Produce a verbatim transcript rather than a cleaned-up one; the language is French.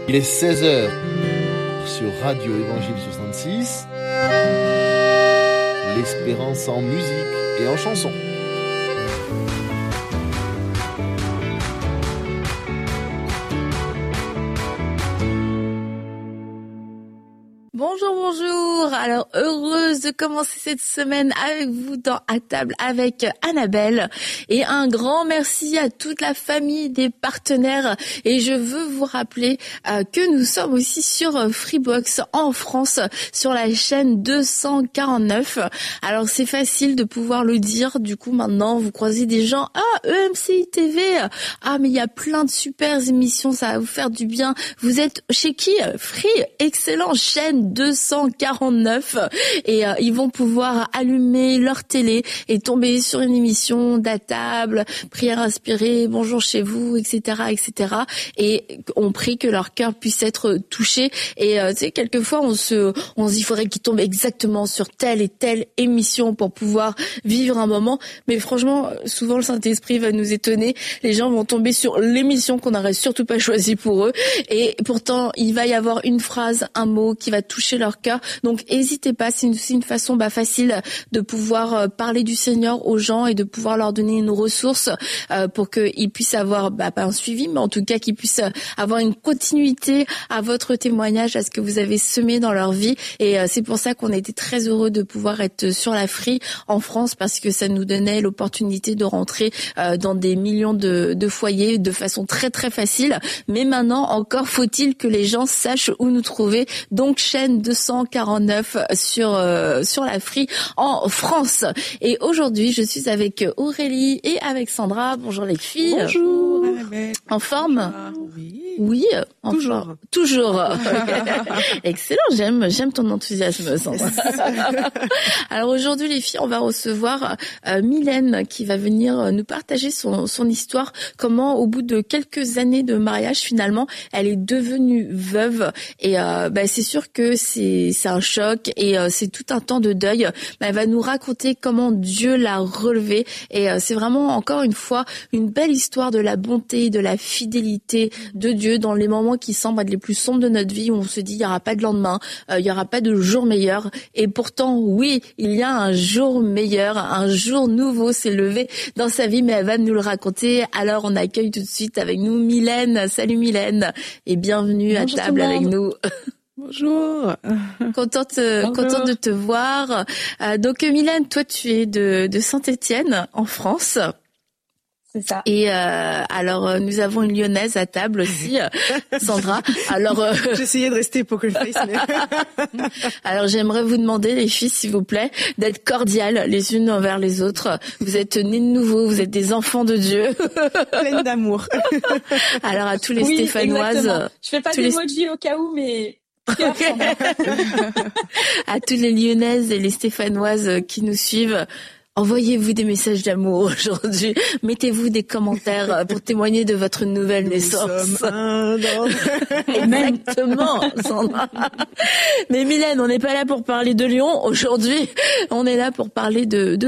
Il est seize heures sur Radio Évangile soixante-six. L'espérance en musique et en chanson. Bonjour, bonjour. Alors, heureuse de commencer cette semaine avec vous dans À table avec Annabelle. Et un grand merci à toute la famille des partenaires. Et je veux vous rappeler euh, que nous sommes aussi sur Freebox en France, sur la chaîne deux cent quarante-neuf. Alors, c'est facile de pouvoir le dire. Du coup, maintenant, vous croisez des gens. Ah, E M C I T V. Ah, mais il y a plein de super émissions. Ça va vous faire du bien. Vous êtes chez qui? Free. Excellent. Chaîne deux cent quarante-neuf et euh, ils vont pouvoir allumer leur télé et tomber sur une émission d'À table, prière inspirée, bonjour chez vous, et cetera, et cetera. Et on prie que leur cœur puisse être touché. Et euh, tu sais, quelquefois on se, on se dit, il faudrait qu'ils tombent exactement sur telle et telle émission pour pouvoir vivre un moment. Mais franchement, souvent le Saint-Esprit va nous étonner. Les gens vont tomber sur l'émission qu'on n'aurait surtout pas choisie pour eux. Et pourtant, il va y avoir une phrase, un mot qui va toucher leur cœur. Donc, n'hésitez pas. C'est une, c'est une façon bah, facile de pouvoir euh, parler du Seigneur aux gens et de pouvoir leur donner une ressource euh, pour qu'ils puissent avoir, bah, pas un suivi, mais en tout cas qu'ils puissent avoir une continuité à votre témoignage, à ce que vous avez semé dans leur vie. Et euh, c'est pour ça qu'on a été très heureux de pouvoir être sur la Free en France, parce que ça nous donnait l'opportunité de rentrer euh, dans des millions de, de foyers de façon très très facile. Mais maintenant, encore faut-il que les gens sachent où nous trouver. Donc, chaîne deux cent quarante-neuf sur euh, sur la Free en France. Et aujourd'hui, je suis avec Aurélie et avec Sandra. Bonjour les filles. Bonjour. En forme? Oui. Oui, en Toujours. forme. Toujours. Excellent. J'aime j'aime ton enthousiasme, Sandra. Alors aujourd'hui, les filles, on va recevoir euh, Mylène qui va venir nous partager son son histoire. Comment, au bout de quelques années de mariage, finalement, elle est devenue veuve. Et euh, bah, c'est sûr que c'est c'est un choc et euh, c'est tout un temps de deuil. Bah, elle va nous raconter comment Dieu l'a relevée. Et euh, c'est vraiment, encore une fois, une belle histoire de la bonté, de la fidélité de Dieu dans les moments qui semblent être les plus sombres de notre vie, où on se dit il y aura pas de lendemain, euh, il y aura pas de jour meilleur. Et pourtant, oui, il y a un jour meilleur, un jour nouveau s'est levé dans sa vie, mais elle va nous le raconter. Alors on accueille tout de suite avec nous Mylène. Salut Mylène et bienvenue Bonjour à table avec nous. Bonjour. Contente, Bonjour. contente de te voir. Euh, donc Mylène, toi tu es de, de Saint-Étienne en France. C'est ça. Et euh, alors nous avons une Lyonnaise à table aussi, Sandra. Alors euh... j'essayais de rester poker face. Mais... alors j'aimerais vous demander, les filles, s'il vous plaît, d'être cordiales les unes envers les autres. Vous êtes nées de nouveau, vous êtes des enfants de Dieu, pleines d'amour. Alors à tous les oui, Stéphanoises, exactement. Je fais pas d'emoji les... au cas où, mais okay. À toutes les Lyonnaises et les Stéphanoises qui nous suivent. Envoyez-vous des messages d'amour aujourd'hui. Mettez-vous des commentaires pour témoigner de votre nouvelle Nous naissance. Sommes un dans... Exactement, Sandra. Mais Mylène, on n'est pas là pour parler de Lyon aujourd'hui. On est là pour parler de, de